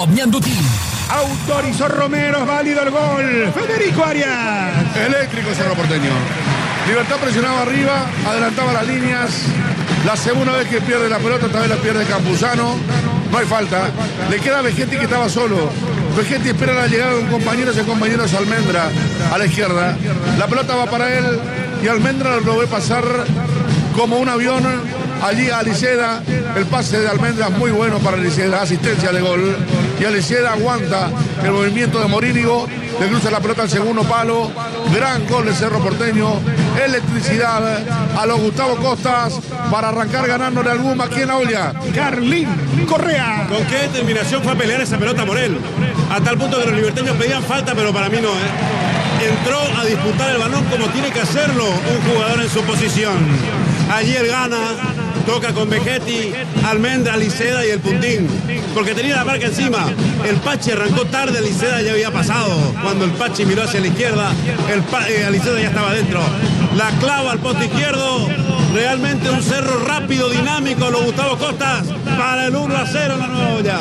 Mianduti. Autorizó Romero, es válido el gol. Federico Arias. Eléctrico Cerro Porteño. Libertad presionaba arriba, adelantaba las líneas. La segunda vez que pierde la pelota, esta vez la pierde Campuzano. No hay falta. Le queda a Vegetti, que estaba solo. Vegetti espera la llegada de un compañero, ese compañero es Almendra, a la izquierda. La pelota va para él y Almendra lo ve pasar como un avión. Allí a Aliceda, el pase de Almendra es muy bueno para Aliceda, asistencia de gol. Y Aliceda aguanta el movimiento de Morínigo, le cruza la pelota al segundo palo. Gran gol de Cerro Porteño, electricidad a los Gustavo Costas para arrancar ganándole al Guma. ¿Quién Aulia? Carlín Correa. ¿Con qué determinación fue a pelear esa pelota Morel? A tal punto que los liberteños pedían falta, pero para mí no, Entró a disputar el balón como tiene que hacerlo un jugador en su posición. Allí él gana, toca con Vegetti, Almendra, Aliceda y el puntín, porque tenía la marca encima. El Pachi arrancó tarde, Aliceda ya había pasado. Cuando el Pachi miró hacia la izquierda, Aliceda ya estaba dentro. La clava al poste izquierdo, realmente un Cerro rápido, dinámico, lo Gustavo Costas para el 1-0 en la Nueva Olla.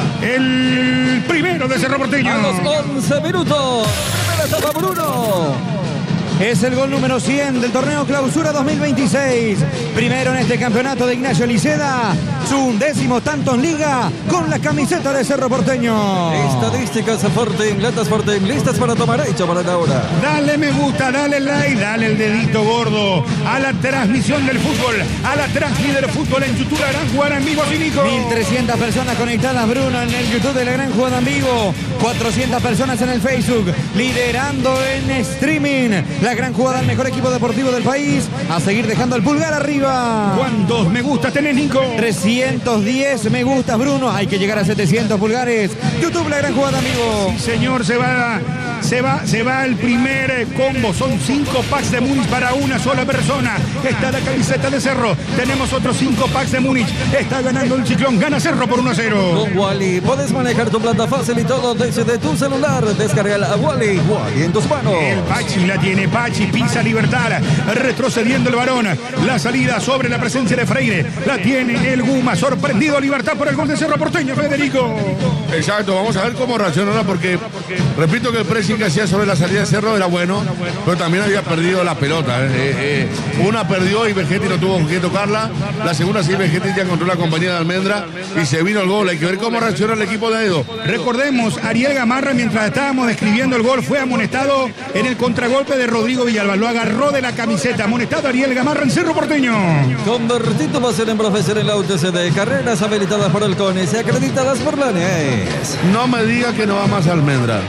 El primero de Cerro Porteño. A los 11 minutos. Primera etapa por 1. Es el gol número 100 del torneo Clausura 2026. Primero en este campeonato de Ignacio Aliceda. Su 11º tanto en liga con la camiseta de Cerro Porteño. Estadísticas Fortem, latas Fortem, listas para tomar, hecho para la hora. Dale me gusta, dale like, dale el dedito gordo a la transmisión del fútbol, a la transmisión del fútbol en YouTube, la gran jugada en vivo, sin hijo. 1.300 personas conectadas, Bruno, en el YouTube de la gran jugada en vivo. 400 personas en el Facebook, liderando en streaming. La gran jugada, el mejor equipo deportivo del país. A seguir dejando el pulgar arriba. ¿Cuántos me gusta tenés, Nico? 310 me gustas, Bruno. Hay que llegar a 700 pulgares. YouTube, la gran jugada, amigo. Sí, señor, se va el primer combo. Son 5 packs de Múnich para una sola persona. Está la camiseta de Cerro. Tenemos otros 5 packs de Múnich. Está ganando el Ciclón. Gana Cerro por 1-0. Con Wally puedes manejar tu plata fácil y todo desde tu celular. Descarga la Wally en tus manos. El Pachi la tiene, Pachi pisa Libertad, retrocediendo el varón. La salida sobre la presencia de Freire. La tiene el Guma. Sorprendido Libertad por el gol de Cerro Porteño, Federico. Exacto, vamos a ver cómo reacciona, porque repito que el pressing que hacía sobre la salida de Cerro era bueno, pero también había perdido la pelota. Una perdió y Vegetti no tuvo que tocarla. La segunda sí, Vegetti ya encontró la compañía de Almendra y se vino el gol. Hay que ver cómo reacciona el equipo de Edo. Recordemos, Ariel Gamarra, mientras estábamos describiendo el gol, fue amonestado en el contragolpe de Rodrigo Villalba. Lo agarró de la camiseta. Amonestado Ariel Gamarra en Cerro Porteño. Convertir tu pasión en profesión en la UTCD. Carreras habilitadas por el CONIS y acreditadas por la ANES. No me diga que no va más Almendra.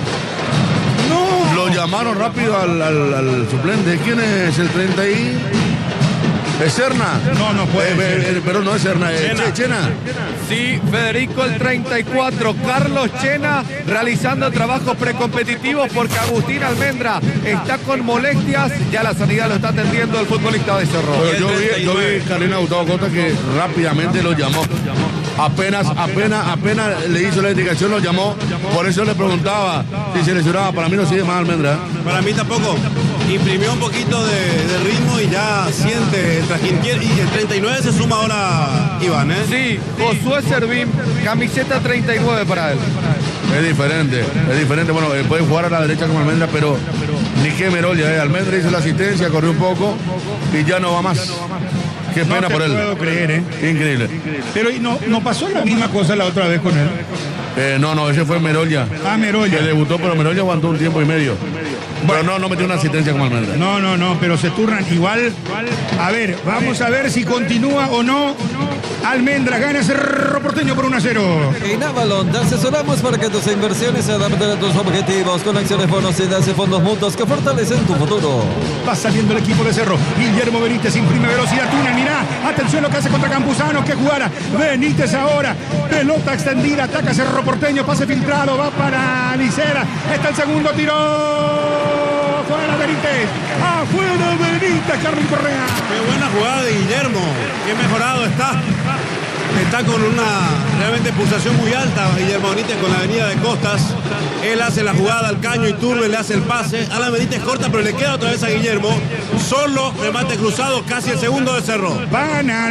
No. Lo llamaron rápido al suplente. ¿Quién es el 30 y...? ¿Es Serna? No puede ser. Pero no es Serna, es Chena. Sí, Federico el 34, Carlos Chena realizando trabajos precompetitivos porque Agustín Almendra está con molestias. Ya la sanidad lo está atendiendo el futbolista de Cerro. Pero yo vi Carolina Gustavo Costa que rápidamente lo llamó. Apenas le hizo la indicación, lo llamó. Por eso le preguntaba si se lesionaba. Para mí no sigue más Almendra. Para mí tampoco. Imprimió un poquito de ritmo y ya siente el trajín. Y el 39 se suma ahora Iván, Sí, Josué Servín, camiseta 39 para él. Es diferente. Bueno, puede jugar a la derecha como Almendra, pero ni qué Merolia. Almendra hizo la asistencia, corrió un poco y ya no va más. Qué pena por él. No puedo creer, Increíble. Pero no pasó la misma cosa la otra vez con él. No, ese fue Merolia. Merolia. Que debutó, pero Merolia aguantó un tiempo y medio. Bueno, no metió una asistencia como Almendra. No, pero se turnan igual. A ver, vamos a ver si continúa o no. Almendra gana Cerro Porteño por 1-0. En Avalon te asesoramos para que tus inversiones se adapten a tus objetivos con acciones bonosidas y fondos mutuos que fortalecen tu futuro. Va saliendo el equipo de Cerro. Guillermo Benítez imprime velocidad. Túnel, mirá. Atención lo que hace contra Campuzano. Que jugara. Benítez ahora. Pelota extendida. Ataca Cerro Porteño. Pase filtrado. Va para Aliceda. Está el segundo tiro. Fuera Benítez. Afuera Benítez. Carmen Correa. Qué buena jugada de Guillermo. Qué mejorado está. Está con una realmente pulsación muy alta Guillermo Benítez con la avenida de Costas. Él hace la jugada al caño y Turbe le hace el pase. Alan Benítez corta, pero le queda otra vez a Guillermo. Solo remate cruzado, casi el segundo de Cerro. Van al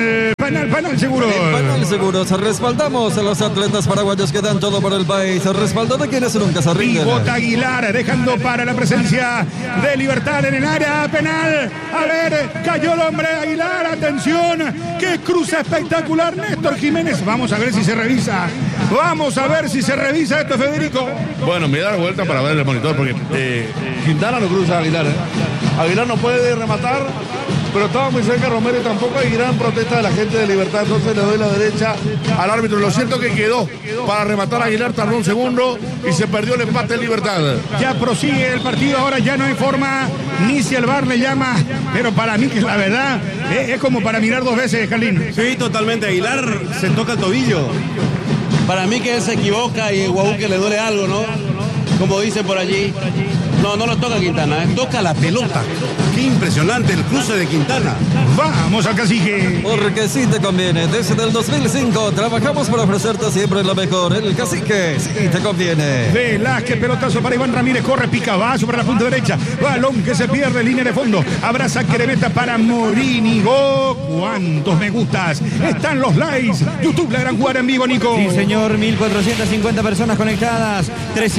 Panal Seguros. En Panal Seguros respaldamos a los atletas paraguayos que dan todo por el país. Respaldo de quienes nunca se rinden. Pivota Aguilar dejando para la presencia de Libertad en el área penal. A ver, cayó el hombre Aguilar. Atención, qué cruce espectacular Néstor Jiménez. Vamos a ver si se revisa. Vamos a ver si se revisa esto, Federico. Bueno, me da la vuelta para ver el monitor porque Quintana lo cruza a Aguilar. Aguilar no puede rematar, pero estaba muy cerca Romero y tampoco hay gran protesta de la gente de Libertad. Entonces le doy la derecha al árbitro. Lo siento que quedó para rematar a Aguilar, tardó un segundo y se perdió el empate en Libertad. Ya prosigue el partido, ahora ya no hay forma, ni si el VAR le llama, pero para mí que la verdad es como para mirar dos veces, Carlín. Sí, totalmente. Aguilar se toca el tobillo. Para mí que él se equivoca y Guau que le duele algo, ¿no? Como dice por allí. No lo toca Quintana, toca la pelota. Qué impresionante el cruce de Quintana. Vamos al cacique. Porque sí te conviene. Desde el 2005 trabajamos para ofrecerte siempre lo mejor. El cacique sí te conviene. Velázquez, pelotazo para Iván Ramírez, corre, pica, va sobre la punta derecha. Balón que se pierde, línea de fondo. Abraza Queremeta para Morínigo. ¿Cuántos me gustas? Están los likes. YouTube, la gran jugada en vivo, Nico. Sí, señor, 1450 personas conectadas.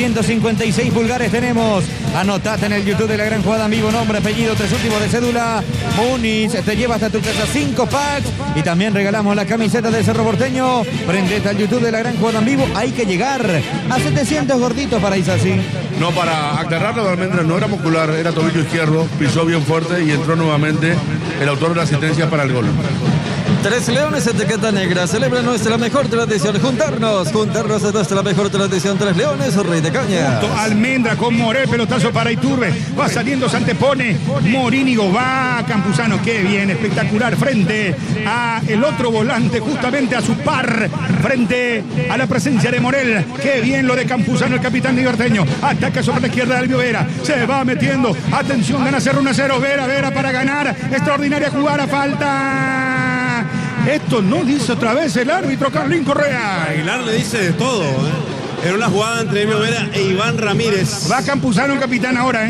356 pulgares tenemos. Anotate en el YouTube de la gran jugada en vivo, nombre, apellido, 3 últimos de cédula. Muniz te lleva hasta tu casa 5 packs y también regalamos la camiseta del Cerro Porteño. Prendete al YouTube de la gran jugada en vivo. Hay que llegar a 700 gorditos para Isasí. No, para aclararlo de Almendra, no era muscular, era tobillo izquierdo, pisó bien fuerte y entró nuevamente el autor de la asistencia para el gol. Tres Leones, etiqueta negra, celebra nuestra mejor tradición, juntarnos es nuestra mejor tradición. Tres Leones, Rey de Caña. Almendra con Morel, pelotazo para Iturbe, va saliendo, se antepone, Morínigo, va Campuzano, qué bien, espectacular, frente a el otro volante, justamente a su par, frente a la presencia de Morel, qué bien lo de Campuzano, el capitán liberteño, ataca sobre la izquierda de Albio Vera, se va metiendo, atención, gana Cerro 1-0, Vera para ganar, extraordinaria jugada, falta. Esto no dice otra vez el árbitro Carlín Correa. Aguilar le dice de todo, Era una jugada entre Emilio Vera e Iván Ramírez. Va Campuzano el capitán ahora,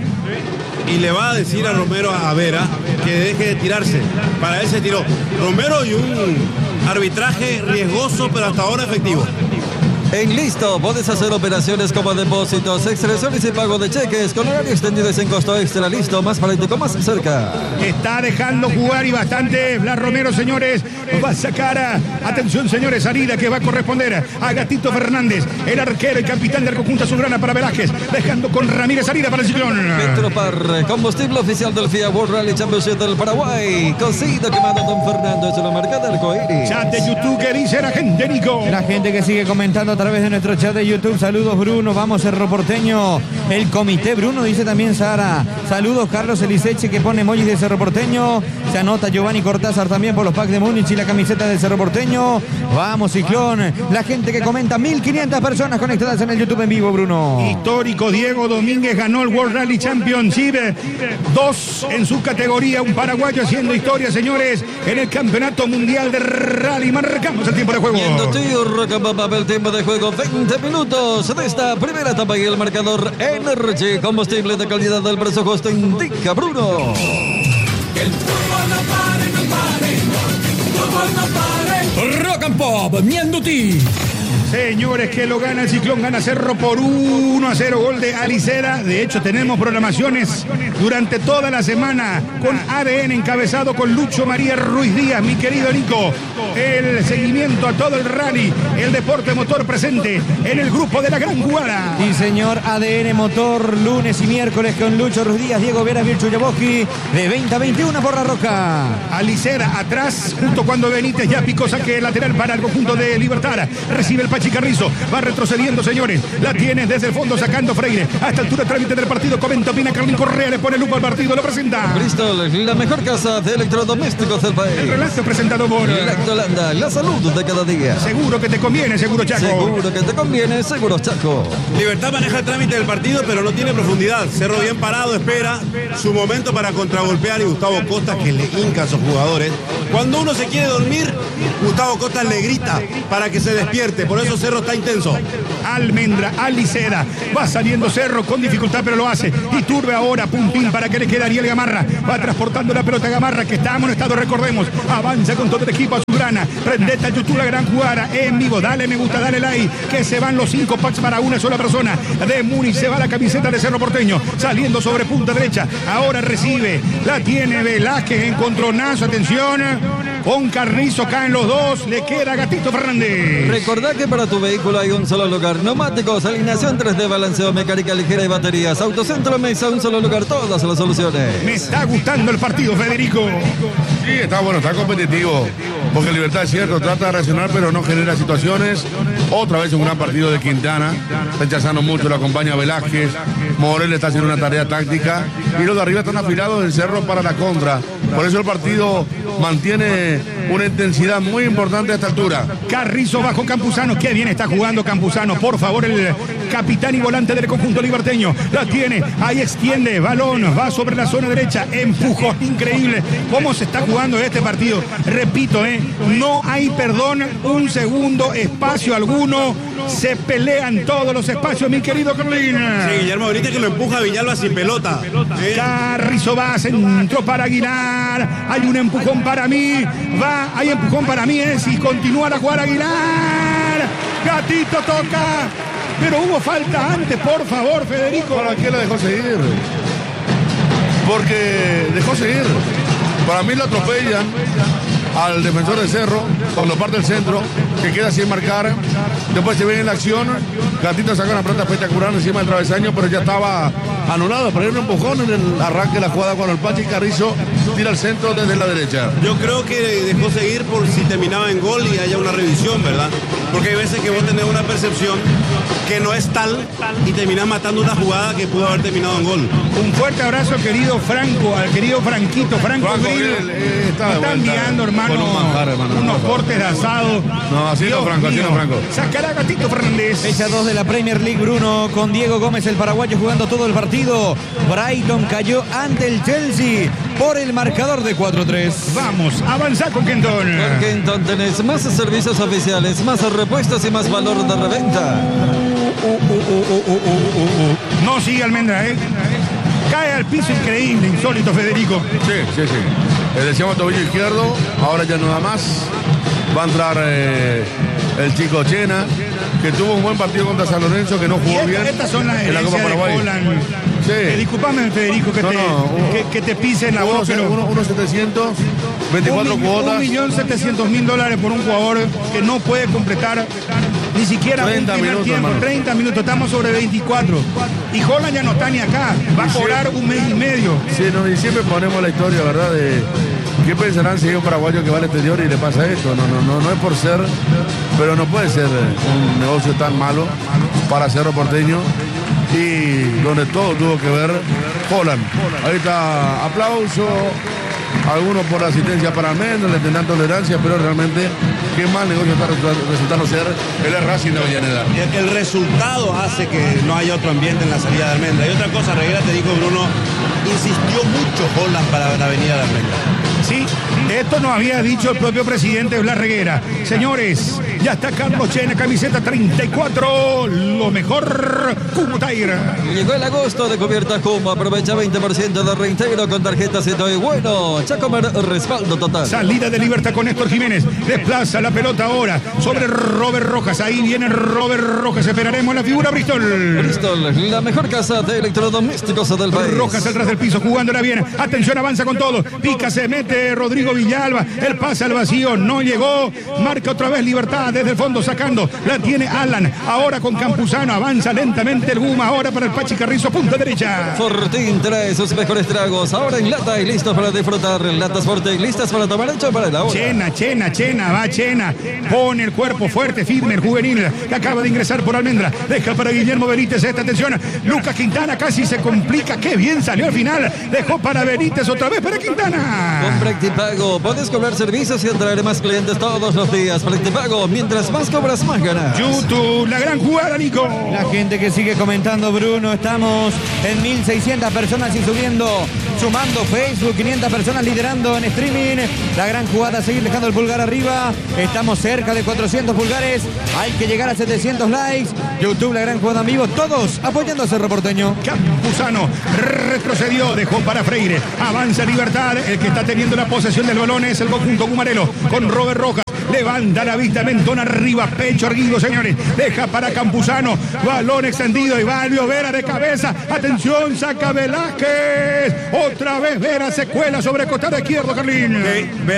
Sí. Y le va a decir a Romero, a Vera, que deje de tirarse. Para él se tiró. Romero y un arbitraje riesgoso, pero hasta ahora efectivo. En Listo puedes hacer operaciones como depósitos, expresiones y pago de cheques con horario extendido y sin costo extra. Listo, más práctico, más cerca. Está dejando jugar y bastante Blas Romero, señores. Va a sacar, atención, señores, salida que va a corresponder a Gatito Fernández, el arquero y capitán del conjunto azulgrana para Velázquez, dejando con Ramírez salida para el ciclón. Petropar, combustible oficial del FIA World Rally Championship del Paraguay. Cosita que manda Don Fernando, es la marca del arcoíris. Chat de YouTube, ¿qué dice la gente, Nico? La gente que sigue comentando a través de nuestro chat de YouTube. Saludos, Bruno. Vamos, Cerro Porteño. El comité, Bruno, dice también Sara. Saludos, Carlos Eliseche, que pone emojis de Cerro Porteño. Se anota Giovanni Cortázar también por los packs de Múnich y la camiseta del Cerro Porteño. Vamos, Ciclón. La gente que comenta, 1500 personas conectadas en el YouTube en vivo, Bruno. Histórico, Diego Domínguez ganó el World Rally Championship. 2 en su categoría. Un paraguayo haciendo historia, señores, en el Campeonato Mundial de Rally. Marcamos el tiempo de juego. El tiempo de juego, 20 minutos de esta primera etapa y el marcador Energy, combustible de calidad del precio justo, indica Bruno. El fútbol no pare, Rock and Pop, Mienduti. Señores, que lo gana el Ciclón, gana Cerro por 1-0, gol de Alicera. De hecho, tenemos programaciones durante toda la semana con ADN encabezado con Lucho María Ruiz Díaz, mi querido Nico. El seguimiento a todo el rally, el deporte motor presente en el grupo de la gran jugada. Sí, señor, ADN Motor, lunes y miércoles con Lucho Ruiz Díaz, Diego Vera, Virchu Yaboski, de 20 a 21 por La Roca. Alicera atrás, justo cuando Benítez ya picó saque lateral para el conjunto de Libertad. Recibe el Pachi Carrizo, va retrocediendo, señores. La tiene desde el fondo sacando Freire. A esta altura trámite del partido, comenta, opina Carlín Correa, le pone lupa al partido, lo presenta. Bristol, la mejor casa de electrodomésticos del país. El relato presentado por Lactolanda, la salud de cada día. Seguro que te conviene, seguro Chaco. Seguro que te conviene, seguro Chaco. Libertad maneja el trámite del partido, pero no tiene profundidad. Cerro bien parado, espera su momento para contragolpear, y Gustavo Costa, que le hinca a sus jugadores. Cuando uno se quiere dormir, Gustavo Costa le grita para que se despierte. Por eso Cerro está intenso. Almendra, Alicera, va saliendo Cerro con dificultad, pero lo hace. Iturbe ahora, pum pim, para que le quede Ariel Gamarra. Va transportando la pelota Gamarra, que está amonestado, recordemos. Avanza con todo el equipo a su Quintana. Prendete a YouTube la gran jugada en vivo. Dale me gusta, dale like. Que se van los 5 packs para una sola persona. De Múnich se va la camiseta de Cerro Porteño. Saliendo sobre punta derecha. Ahora recibe. La tiene Velázquez. Encontronazo. Atención. Con Carrizo caen los dos. Le queda Gatito Fernández. Recordá que para tu vehículo hay un solo lugar. Neumáticos, alineación 3D, balanceo, mecánica ligera y baterías. Autocentro Mesa, un solo lugar, todas las soluciones. Me está gustando el partido, Federico. Sí, está bueno, está competitivo. Porque Libertad es cierto, trata de reaccionar, pero no genera situaciones. Otra vez un gran partido de Quintana. Está echazando mucho, lo acompaña Velázquez. Morel está haciendo una tarea táctica. Y los de arriba están afilados en Cerro para la contra. Por eso el partido mantiene una intensidad muy importante a esta altura. Carrizo bajo Campuzano. Qué bien está jugando Campuzano. Por favor, el capitán y volante del conjunto liberteño. La tiene, ahí extiende, balón, va sobre la zona derecha. Empujón increíble. ¿Cómo se está jugando este partido? Repito, no hay perdón, un segundo, espacio alguno. Se pelean todos los espacios, mi querido Carolina. Sí, Guillermo Benítez que lo empuja a Villalba sin pelota. Carrizo va, centro para Aguilar. Hay un empujón para mí. Va, hay empujón para mí. Si continúa la jugada Aguilar. Gatito toca. Pero hubo falta antes, por favor, Federico. ¿Para qué la dejó seguir? Porque dejó seguir. Para mí lo atropellan al defensor de Cerro cuando parte el centro, que queda sin marcar. Después se ve en la acción. Gatito saca una pelota espectacular encima del travesaño, pero ya estaba anulado. Pero hay un empujón en el arranque de la jugada cuando el Pachi Carrizo tira al centro desde la derecha. Yo creo que dejó seguir por si terminaba en gol y haya una revisión, ¿verdad? Porque hay veces que vos tenés una percepción que no es tal y terminás matando una jugada que pudo haber terminado en gol. Un fuerte abrazo, querido Franco, al querido Franquito, Franco Grill. Está enviando, hermano, unos cortes de asado. No, así no, Franco, así no, Franco. Sacará Gatito Fernández. Fecha 2 de la Premier League, Bruno, con Diego Gómez, el paraguayo, jugando todo el partido. Brighton cayó ante el Chelsea por el marcador de 4-3. Vamos, avanza con Kenton. Con Kenton tenés más servicios oficiales, más repuestos y más valor de reventa. No sigue Almendra, cae al piso, increíble, insólito, Federico. Sí. Decíamos tobillo izquierdo, ahora ya no da más. Va a entrar el chico Chena, que tuvo un buen partido contra San Lorenzo, que no jugó bien. Estas son las en la Copa Paraguay. Sí. Disculpame, Federico, que te pise en la voz. 1.700, 24 cuotas. $1.700.000 por un jugador que no puede completar ni siquiera 30 un primer minutos, tiempo. hermano. 30 minutos, estamos sobre 24. Y Holland ya no está ni acá. Va a cobrar un mes y medio. Sí, no, y siempre ponemos la historia, ¿verdad? De qué pensarán si hay un paraguayo que va al exterior y le pasa esto. No es por ser, pero no puede ser un negocio tan malo para Cerro Porteño. Y donde todo tuvo que ver Holland. Ahí está, aplauso. Algunos por la asistencia para Almendra, le tendrán tolerancia, pero realmente qué mal negocio está resultando ser el Racing de Avellaneda. El resultado hace que no haya otro ambiente en la salida de Almendra. Y otra cosa, Reguera, te dijo Bruno, insistió mucho Holland para la avenida de Almendra. Sí, esto nos había dicho el propio presidente Blas Reguera. Señores, ya está Carlos Chena, camiseta 34, lo mejor, Cumutaira. Llegó el agosto de Cubierta Como, aprovecha 20% de reintegro con tarjetas y bueno. Chacomer, respaldo total. Salida de Libertad con Néstor Jiménez, desplaza la pelota ahora sobre Robert Rojas, ahí viene Robert Rojas, esperaremos la figura Bristol. Bristol, la mejor casa de electrodomésticos del país. Rojas atrás del piso, jugándola bien, atención, avanza con todo, pica, se mete Rodrigo Villalba, el pase al vacío, no llegó, marca otra vez Libertad desde el fondo sacando, la tiene Alan, ahora con Campuzano, avanza lentamente el Guma, ahora para el Pachi Carrizo, punta derecha. Fortín trae sus mejores tragos, ahora en lata y listos para disfrutar, latas Fortín, listas para tomar hecho para la hora. Chena, va Chena, pone el cuerpo fuerte, firme, el juvenil, que acaba de ingresar por Almendra, deja para Guillermo Benítez, esta atención, Lucas Quintana casi se complica, qué bien salió al final, dejó para Benítez, otra vez para Quintana. Con Practipago puedes cobrar servicios y atraer más clientes todos los días. Practipago, mientras más cobras, más ganas. YouTube, la gran jugada, Nico. La gente que sigue comentando, Bruno, estamos en 1.600 personas y sumando Facebook, 500 personas liderando en streaming. La gran jugada, seguir dejando el pulgar arriba. Estamos cerca de 400 pulgares. Hay que llegar a 700 likes. YouTube, la gran jugada en vivo. Todos apoyando a Cerro Porteño. Campuzano retrocedió, dejó para Freire. Avanza Libertad. El que está teniendo la posesión del balón es el conjunto Cumarelo con Robert Rojas. levanta la vista, mentón arriba, pecho erguido, señores. Deja para Campuzano, balón extendido y Valvio Vera de cabeza. Atención, saca Velázquez. Otra vez Vera se cuela sobre el costado izquierdo, Carlín.